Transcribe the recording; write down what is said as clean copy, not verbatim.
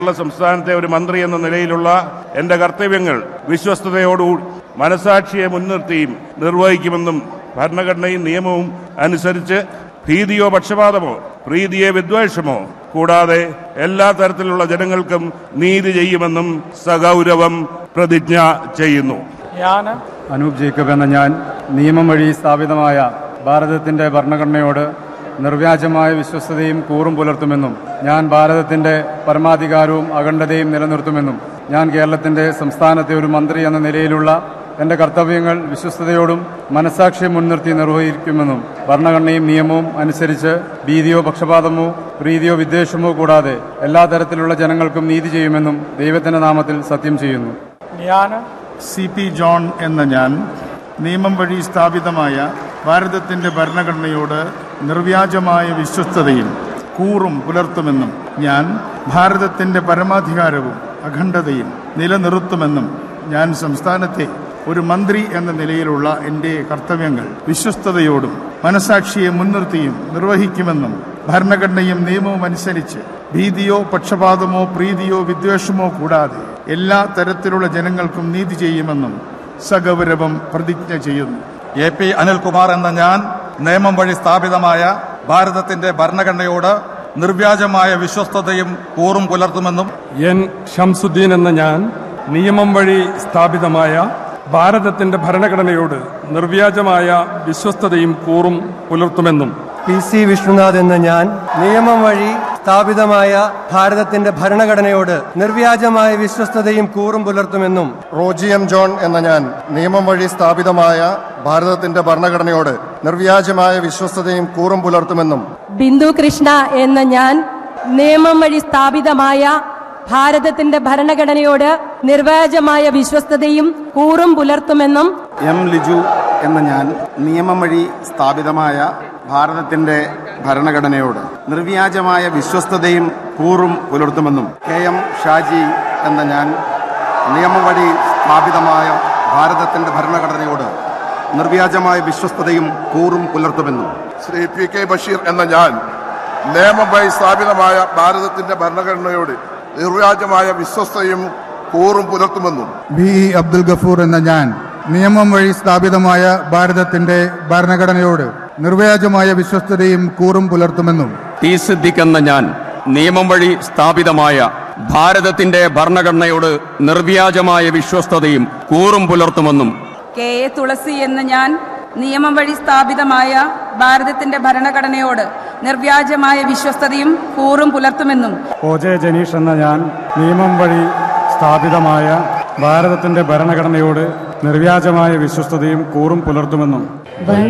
സംസ്ഥാനത്തെ ഒരു മന്ത്രി എന്ന നിലയിലുള്ള എന്റെ കർത്തവ്യങ്ങൾ വിശ്വസ്തയോടുകൂടി മനസാക്ഷിയെ മുൻനിർത്തിയും നിർവഹിക്കുമെന്നും ഭരണഘടനയും നിയമവും അനുസരിച്ച് ഭീതിയോ പക്ഷപാതമോ പ്രീതിയെ വിദ്വേഷമോ കൂടാതെ എല്ലാ തരത്തിലുള്ള ജനങ്ങൾക്കും നീതി ചെയ്യുമെന്നും സഗൗരവം പ്രതിജ്ഞ ചെയ്യുന്നു. ഞാൻ അനൂപ് ജേക്കബ് എന്ന ഞാൻ നിയമം വഴി സ്ഥാപിതമായ ഭാരതത്തിന്റെ ഭരണഘടനയോട് നിർവ്യാജമായ വിശ്വസ്തതയും കൂറും പുലർത്തുമെന്നും ഞാൻ ഭാരതത്തിന്റെ പരമാധികാരവും അഖണ്ഡതയും നിലനിർത്തുമെന്നും ഞാൻ കേരളത്തിന്റെ സംസ്ഥാനത്തെ ഒരു മന്ത്രി എന്ന നിലയിലുള്ള എന്റെ കർത്തവ്യങ്ങൾ വിശ്വസ്തയോടും മനസാക്ഷിയെ മുൻനിർത്തി നിർവഹിക്കുമെന്നും ഭരണഘടനയും നിയമവും അനുസരിച്ച് ഭീതിയോ പക്ഷപാതമോ പ്രീതിയോ വിദ്വേഷമോ കൂടാതെ എല്ലാ തരത്തിലുള്ള ജനങ്ങൾക്കും നീതി ചെയ്യുമെന്നും ദൈവത്തിന്റെ നാമത്തിൽ സത്യം ചെയ്യുന്നു. ഞാൻ CP ജോൺ എന്ന ഞാൻ നിയമം വഴി സ്ഥാപിതമായ ഭാരതത്തിന്റെ ഭരണഘടനയോട് നിർവ്യാജമായ വിശ്വസ്തതയും കൂറും പുലർത്തുമെന്നും ഞാൻ ഭാരതത്തിന്റെ പരമാധികാരവും അഖണ്ഡതയും നിലനിർത്തുമെന്നും ഞാൻ സംസ്ഥാനത്തെ ഒരു മന്ത്രി എന്ന നിലയിലുള്ള എന്റെ കർത്തവ്യങ്ങൾ വിശ്വസ്തയോടും മനസാക്ഷിയെ മുൻനിർത്തിയും നിർവഹിക്കുമെന്നും ഭരണഘടനയും നിയമവും അനുസരിച്ച് ഭീതിയോ പക്ഷപാതമോ പ്രീതിയോ വിദ്വേഷമോ കൂടാതെ എല്ലാ തരത്തിലുള്ള ജനങ്ങൾക്കും നീതി ചെയ്യുമെന്നും സഗൗരവം പ്രതിജ്ഞ ചെയ്യുന്നു. AP അനിൽകുമാർ എന്ന ഞാൻ നിയമം വഴി സ്ഥാപിതമായ ഭാരതത്തിന്റെ ഭരണഘടനയോട് നിർവ്യാജമായ വിശ്വസ്തതയും കൂറും പുലർത്തുമെന്നും N ഷംസുദ്ദീൻ എന്ന ഞാൻ നിയമം വഴി സ്ഥാപിതമായ ഭാരതത്തിന്റെ ഭരണഘടനയോട് നിർവ്യാജമായ വിശ്വസ്തതയും കൂറും പുലർത്തുമെന്നും PC വിഷ്ണുനാഥ് എന്ന ഞാൻ നിയമം വഴി സ്ഥാപിതമായ ഭാരതത്തിന്റെ ഭരണഘടനയോട് നിർവ്യാജമായ വിശ്വസ്തതയും കൂറും പുലർത്തുമെന്നും റോജി M ജോൺ എന്ന ഞാൻ നിയമം വഴി സ്ഥാപിതമായ ഭാരതത്തിന്റെ ഭരണഘടനയോട് നിർവ്യാജമായ വിശ്വസ്തതയും കൂറും പുലർത്തുമെന്നും ബിന്ദു കൃഷ്ണ എന്ന ഞാൻ നിയമം വഴി സ്ഥാപിതമായ ഭാരതത്തിന്റെ ഭരണഘടനയോട് നിർവ്യാജമായ വിശ്വസ്തതയും കൂറും പുലർത്തുമെന്നും M ലിജു എന്ന ഞാൻ നിയമം വഴി സ്ഥാപിതമായ ഭാരതത്തിന്റെ ഭരണഘടനയോട് നിർവ്യാജമായ വിശ്വസ്തതയും കൂറും പുലർത്തുമെന്നും KM ഷാജി എന്ന ഞാൻ നിയമം വഴി സ്ഥാപിതമായ ഭാരതത്തിന്റെ ഭരണഘടനയോട് നിർവ്യാജമായ വിശ്വസ്തതയും കൂറും പുലർത്തുമെന്നും ശ്രീ PK ബഷീർ എന്ന ഞാൻ നിയമം വഴി സ്ഥാപിതമായ ഭാരതത്തിന്റെ ഭരണഘടനയോട് നിർവ്യാജമായ വിശ്വസ്തയും കൂറും പുലർത്തുമെന്നും BE അബ്ദുൽ ഗഫൂർ എന്ന ഞാൻ നിയമം വഴി സ്ഥാപിതമായ ഭാരതത്തിന്റെ ഭരണഘടനയോട് നിർവ്യാജമായ വിശ്വസ്തതയും കൂറും പുലർത്തുമെന്നും T സിദ്ദിഖ് എന്ന ഞാൻ നിയമം വഴി സ്ഥാപിതമായ ഭാരതത്തിന്റെ ഭരണഘടനയോട് നിർവ്യാജമായ വിശ്വസ്തതയും കൂറും പുലർത്തുമെന്നും KA തുളസി എന്ന ഞാൻ നിയമം വഴി സ്ഥാപിതമായ ഭാരതത്തിന്റെ ഭരണഘടനയോട് നിർവ്യാജമായ വിശ്വസ്തതയും കൂറും പുലർത്തുമെന്നും OJ ജനീഷ് എന്ന ഞാൻ നിയമം വഴി സ്ഥാപിതമായ ഭാരതത്തിന്റെ ഭരണഘടനയോട് നിർവ്യാജമായ വിശ്വസ്തതയും കൂറും പുലർത്തുമെന്നും